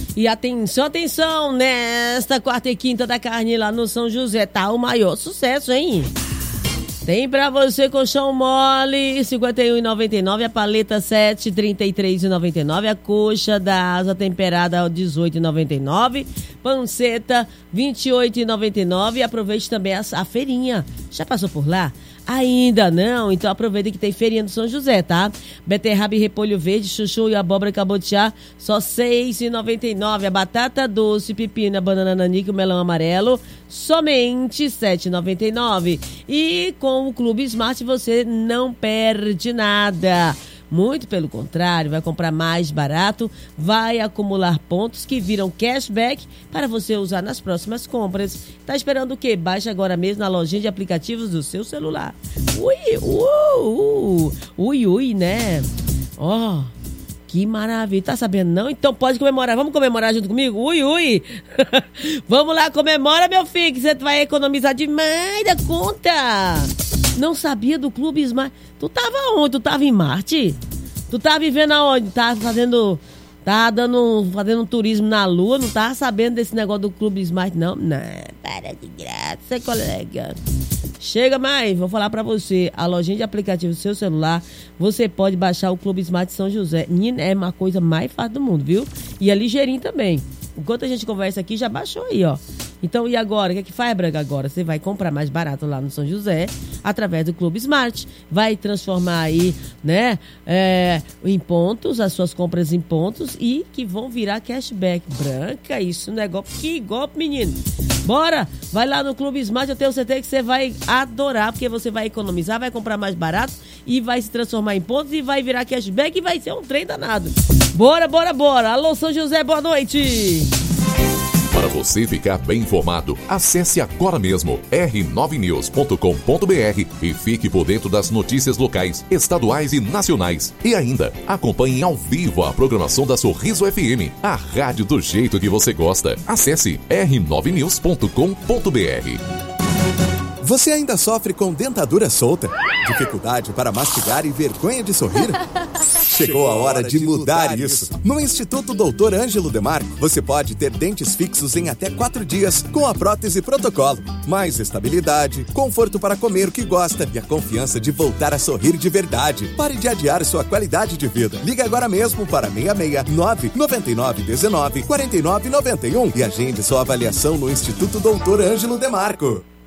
E atenção, atenção, nesta quarta e quinta da carne lá no São José, tá o maior sucesso, hein? Tem pra você colchão mole, R$ 51,99, a paleta 7,33,99, a coxa da asa temperada R$ 18,99, panceta R$ 28,99. Aproveite também a feirinha. Já passou por lá? Ainda não? Então aproveita que tem feirinha do São José, tá? Beterraba e repolho verde, chuchu e abóbora cabotiá, só R$ 6,99. A batata doce, pepino, banana nanica e o melão amarelo, somente R$ 7,99. E com o Clube Smart você não perde nada. Muito pelo contrário, vai comprar mais barato, vai acumular pontos que viram cashback para você usar nas próximas compras. Tá esperando o quê? Baixe agora mesmo na lojinha de aplicativos do seu celular. Ui, né? Ó, que maravilha. Tá sabendo não? Então pode comemorar. Vamos comemorar junto comigo? Ui. Vamos lá, comemora, meu filho, que você vai economizar demais da conta. Não sabia do Clube Smart? Tu tava onde? Tu tava em Marte? Tu tá vivendo aonde? Tá fazendo um turismo na Lua? Não tava sabendo desse negócio do Clube Smart, não? Não, para de graça, colega. Chega mais, vou falar pra você. A lojinha de aplicativo do seu celular, você pode baixar o Clube Smart São José. É uma coisa mais fácil do mundo, viu? E é ligeirinho também. Enquanto a gente conversa aqui, já baixou aí, ó. Então, e agora? O que é que faz, Braga? Agora você vai comprar mais barato lá no São José, através do Clube Smart. Vai transformar aí, né, em pontos, as suas compras em pontos e que vão virar cashback. Branca, isso não é golpe. Que golpe, menino. Bora, vai lá no Clube Smart, eu tenho certeza que você vai adorar, porque você vai economizar, vai comprar mais barato e vai se transformar em pontos e vai virar cashback e vai ser um trem danado. Bora. Alô, São José, boa noite. Para você ficar bem informado, acesse agora mesmo r9news.com.br e fique por dentro das notícias locais, estaduais e nacionais. E ainda, acompanhe ao vivo a programação da Sorriso FM, a rádio do jeito que você gosta. Acesse r9news.com.br. Você ainda sofre com dentadura solta, dificuldade para mastigar e vergonha de sorrir? Chegou a hora de mudar isso. No Instituto Dr. Ângelo Demarco, você pode ter dentes fixos em até 4 dias com a prótese protocolo. Mais estabilidade, conforto para comer o que gosta e a confiança de voltar a sorrir de verdade. Pare de adiar sua qualidade de vida. Ligue agora mesmo para 669-9919-4991 e agende sua avaliação no Instituto Dr. Ângelo Demarco.